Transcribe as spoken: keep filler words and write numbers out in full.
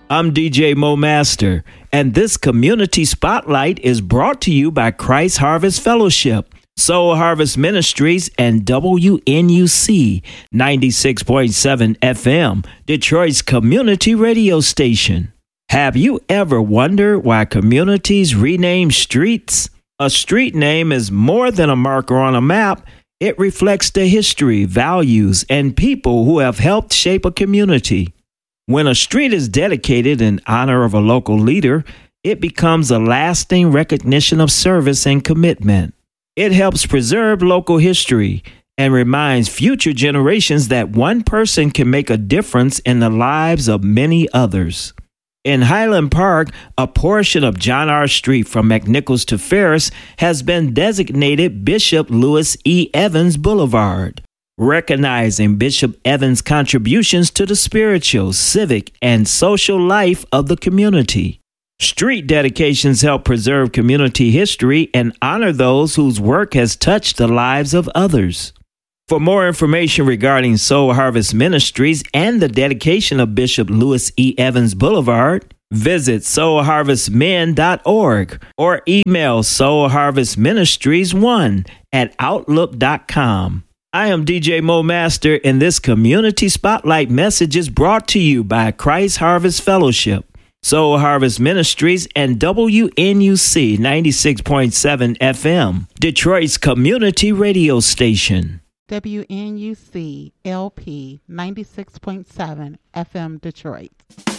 I'm D J Mo Master, and this Community Spotlight is brought to you by Christ Harvest Fellowship, Soul Harvest Ministries, and W N U C ninety-six point seven F M, Detroit's community radio station. Have you ever wondered why communities rename streets? A street name is more than a marker on a map. It reflects the history, values, and people who have helped shape a community. When a street is dedicated in honor of a local leader, it becomes a lasting recognition of service and commitment. It helps preserve local history and reminds future generations that one person can make a difference in the lives of many others. In Highland Park, a portion of John R. Street from McNichols to Ferris has been designated Bishop Lewis E. Evans Boulevard, recognizing Bishop Evans' contributions to the spiritual, civic, and social life of the community. Street dedications help preserve community history and honor those whose work has touched the lives of others. For more information regarding Soul Harvest Ministries and the dedication of Bishop Lewis E. Evans Boulevard, visit soul harvest men dot org or email soul harvest ministries one at outlook dot com. I am D J Mo Master, and this Community Spotlight message is brought to you by Christ Harvest Fellowship, Soul Harvest Ministries, and W N U C ninety-six point seven F M, Detroit's community radio station. W N U C L P ninety-six point seven F M Detroit.